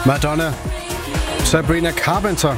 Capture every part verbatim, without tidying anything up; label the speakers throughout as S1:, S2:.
S1: Madonna, Sabrina Carpenter,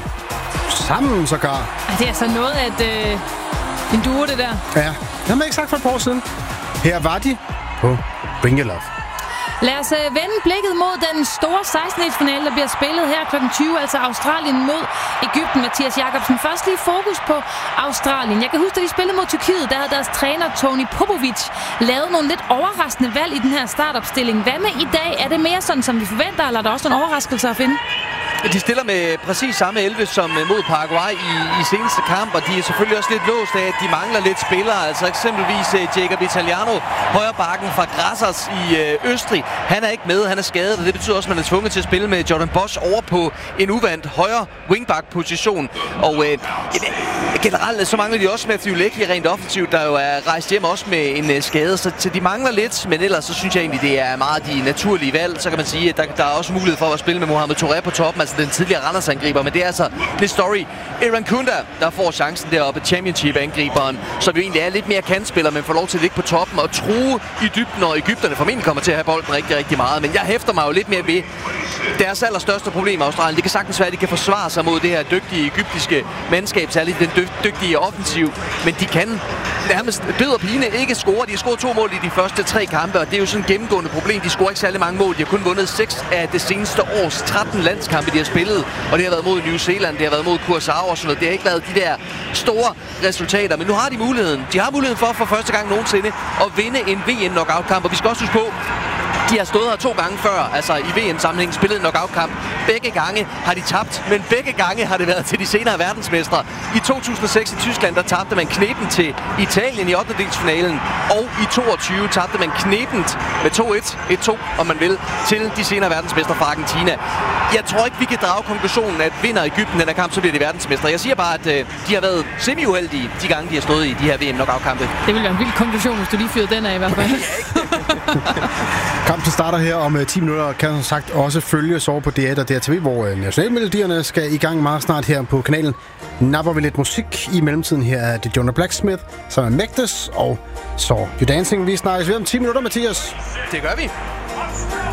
S1: sammen sågar.
S2: Ej, det er altså noget af et, øh, en duo, det der.
S1: Ja, det har man ikke sagt for et par år siden. Her var de på Bring Your Love.
S2: Lad os øh, vende blikket mod den store seksten-finale, der bliver spillet her klokken tyve, altså Australien mod Egypten. Mathias Jakobsen, først lige fokus på Australien. Jeg kan huske, at de spillede mod Tyrkiet, der havde deres træner Toni Popovic lavet nogle lidt overraskende valg i den her startopstilling. Hvad med i dag? Er det mere sådan, som vi forventer, eller er der også nogle overraskelser at finde?
S3: De stiller med præcis samme elleve som mod Paraguay i, i seneste kamp, og de er selvfølgelig også lidt låst af, at de mangler lidt spillere. Altså eksempelvis uh, Jacob Italiano, højre bakken fra Grassers i uh, Østrig. Han er ikke med, han er skadet, og det betyder også, at man er tvunget til at spille med Jordan Bosch over på en uvandt højre wingback-position. Og uh, generelt så mangler de også Matthew Leckie rent offensivt, der jo er rejst hjem også med en uh, skade, så, så de mangler lidt, men ellers så synes jeg egentlig, det er meget de naturlige valg. Så kan man sige, at der, der er også mulighed for at spille med Mohamed Touré på toppen, altså den tidligere Randers-angriber, men det er altså lidt story. Eran Kunda, der får chancen deroppe, Championship-angriberen, så vi egentlig er lidt mere kantspiller, men får lov til at ligge på toppen og true i dybden, og Egypterne formentlig kommer til at have bolden rigtig, rigtig meget. Men jeg hæfter mig jo lidt mere ved deres allerstørste problem i Australien. Det kan sagtens være, at de kan forsvare sig mod det her dygtige egyptiske mandskab, særligt den dy- dygtige offensiv, men de kan nærmest bedre pine ikke score. De har scoret to mål i de første tre kampe, og det er jo sådan et gennemgående problem. De scorer ikke særlig mange mål. De har kun vundet seks af det seneste års tretten landskampe, de har spillet, og det har været mod New Zealand, det har været mod Curaçao og sådan noget. Det har ikke været de der store resultater, men nu har de muligheden. De har muligheden for for første gang nogensinde at vinde en V M-knockout-kamp, og vi skal også huske på, de har stået her to gange før, altså i V M-sammenhæng, spillet en knockout-kamp. Begge gange har de tabt, men begge gange har det været til de senere verdensmestre. I to tusind og seks i Tyskland, der tabte man knebent til Italien i ottendedelsfinalen, og i toogtyve tabte man knebent med to et, et to, om man vil, til de senere verdensmestre fra Argentina. Jeg tror ikke, vi kan drage konklusionen, at vinder Egypten den her kamp, så bliver de verdensmestre. Jeg siger bare, at øh, de har været semi-uheldige de gange, de har stået i de her V M-knockout-kampe.
S2: Det vil være en vild konklusion, hvis du lige fyrede den af i hvert fald.
S1: Kampen starter her om ti minutter, kan som sagt også følges over på D et og D R T V, hvor nationalmelodierne skal i gang meget snart her på kanalen. Napper vi lidt musik i mellemtiden. Her er det Jonah Blacksmith, som er Mægtes, og så You Dancing. Vi snakkes ved om ti minutter, Mathias.
S3: Det gør vi.